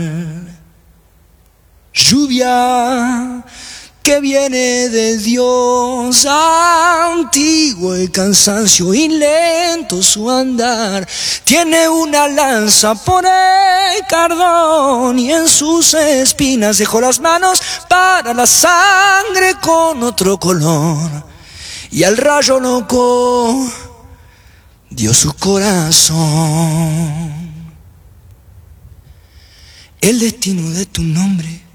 Lluvia que viene de Dios, antiguo el cansancio y lento su andar. Tiene una lanza por el cardón y en sus espinas dejó las manos para la sangre con otro color. Y al rayo loco dio su corazón. El destino de tu nombre